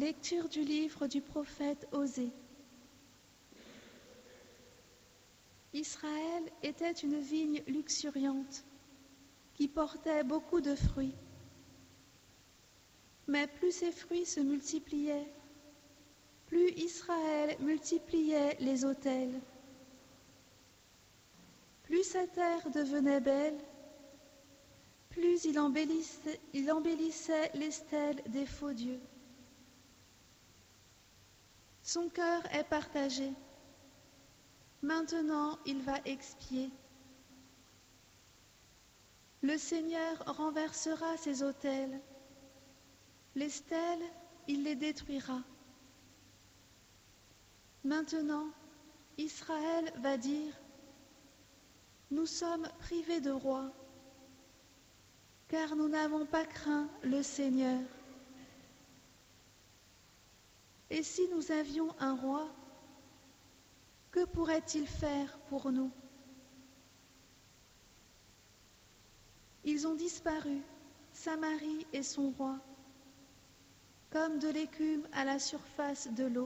Lecture du livre du prophète Osée. Israël était une vigne luxuriante qui portait beaucoup de fruits. Mais plus ses fruits se multipliaient, plus Israël multipliait les autels. Plus sa terre devenait belle, plus il embellissait les stèles des faux dieux. Son cœur est partagé. Maintenant, il va expier. Le Seigneur renversera ses autels. Les stèles, il les détruira. Maintenant, Israël va dire : nous sommes privés de roi, car nous n'avons pas craint le Seigneur. Et si nous avions un roi, que pourrait-il faire pour nous ? Ils ont disparu, Samarie et son roi, comme de l'écume à la surface de l'eau.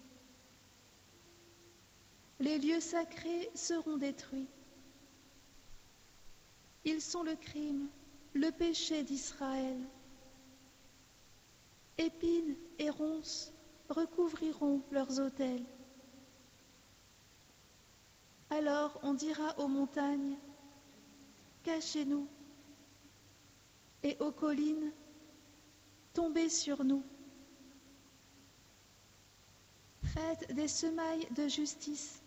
Les lieux sacrés seront détruits. Ils sont le crime, le péché d'Israël. Épines et ronces recouvriront leurs autels. Alors on dira aux montagnes : cachez-nous, et aux collines : tombez sur nous. Faites des semailles de justice,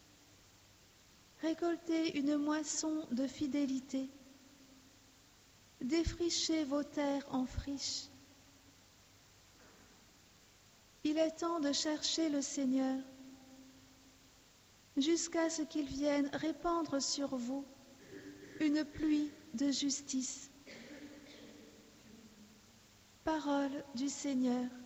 récoltez une moisson de fidélité, défrichez vos terres en friche. Il est temps de chercher le Seigneur, jusqu'à ce qu'il vienne répandre sur vous une pluie de justice. Parole du Seigneur.